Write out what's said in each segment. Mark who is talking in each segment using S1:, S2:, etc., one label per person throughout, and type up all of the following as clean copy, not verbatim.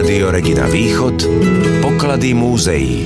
S1: Rádio Regina Východ, poklady múzeí.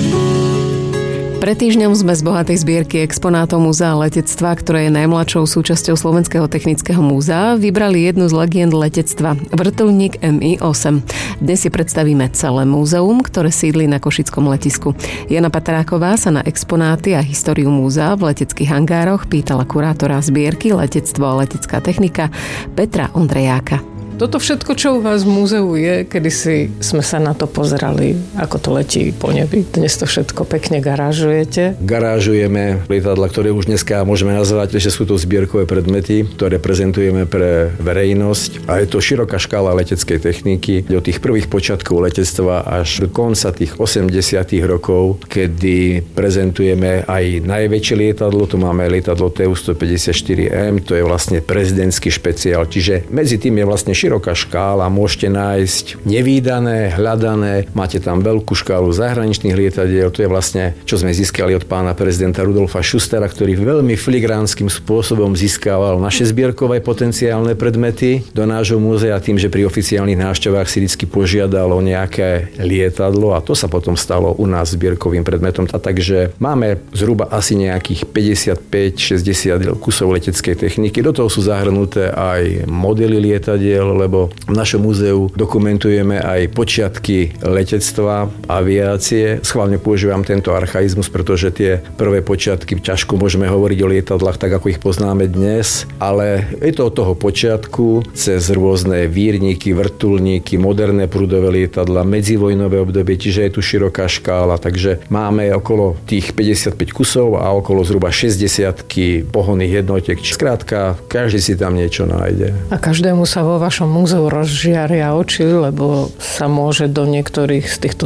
S2: Pred týždňom sme z bohatej zbierky exponátov Múzea letectva, ktoré je najmladšou súčasťou Slovenského technického múzea, vybrali jednu z legend letectva, vrtuľník Mi-8. Dnes si predstavíme celé múzeum, ktoré sídli na košickom letisku. Jana Patráková sa na exponáty a históriu múzea v leteckých hangároch pýtala kurátora zbierky Letectvo a letecká technika Petra Ondrejáka.
S3: Toto všetko, čo u vás v múzeu je, kedysi sme sa na to pozerali, ako to letí po nebi. Dnes to všetko pekne garážujete.
S4: Garážujeme lietadla, ktoré už dneska môžeme nazvať, že sú to zbierkové predmety, ktoré prezentujeme pre verejnosť. A je to široká škála leteckej techniky, od tých prvých počiatkov letectva až do konca tých 80. rokov, kedy prezentujeme aj najväčšie lietadlo. Tu máme lietadlo TU-154M, to je vlastne prezidentský špeciál. Čiže medzi tým je vlastne široká škála, môžete nájsť nevídané, hľadané, máte tam veľkú škálu zahraničných lietadiel, to je vlastne, čo sme získali od pána prezidenta Rudolfa Schustera, ktorý veľmi filigránskym spôsobom získaval naše zbierkové potenciálne predmety do nášho múzea tým, že pri oficiálnych návštevách si vždy požiadal o nejaké lietadlo a to sa potom stalo u nás zbierkovým predmetom. A takže máme zhruba asi nejakých 55-60 kusov leteckej techniky. Do toho sú zahrnuté aj modely lietadiel, lebo v našom múzeu dokumentujeme aj počiatky letectva, aviácie. Schválne používam tento archaizmus, pretože tie prvé počiatky ťažko môžeme hovoriť o lietadlách tak, ako ich poznáme dnes, ale je to od toho počiatku cez rôzne vírniky, vrtuľníky, moderné prúdové lietadla, medzivojnové obdobie, čiže je tu široká škála, takže máme okolo tých 55 kusov a okolo zhruba 60 pohonných jednotiek. Skrátka, každý si tam niečo nájde.
S3: A každému sa vo vašom múzeu rozžiaria oči, lebo sa môže do niektorých z týchto